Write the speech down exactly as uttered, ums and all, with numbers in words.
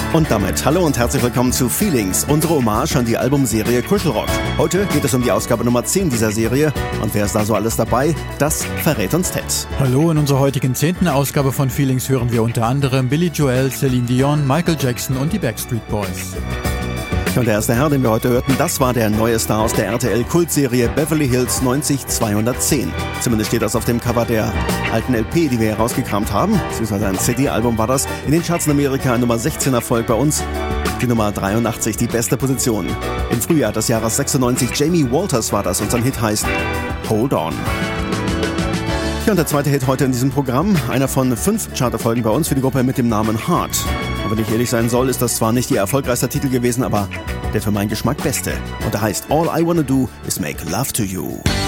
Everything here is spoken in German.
Und damit hallo und herzlich willkommen zu Feelings, unsere Hommage an die Albumserie Kuschelrock. Heute geht es um die Ausgabe Nummer zehn dieser Serie. Und wer ist da so alles dabei? Das verrät uns Ted. Hallo, in unserer heutigen zehnten Ausgabe von Feelings hören wir unter anderem Billy Joel, Celine Dion, Michael Jackson und die Backstreet Boys. Und der erste Herr, den wir heute hörten, das war der neue Star aus der R T L-Kultserie Beverly Hills neunzig zweihundertzehn. Zumindest steht das auf dem Cover der alten L P, die wir herausgekramt haben. Beziehungsweise ein C D-Album war das. In den Charts in Amerika ein Nummer sechzehn Erfolg, bei uns die Nummer dreiundachtzig, die beste Position. Im Frühjahr des Jahres sechsundneunzig, Jamie Walters war das und sein Hit heißt Hold On. Ja, und der zweite Hit heute in diesem Programm, einer von fünf Charterfolgen bei uns für die Gruppe mit dem Namen Heart. Und wenn ich ehrlich sein soll, ist das zwar nicht ihr erfolgreichster Titel gewesen, aber der für meinen Geschmack beste. Und der heißt All I Wanna Do Is Make Love to You.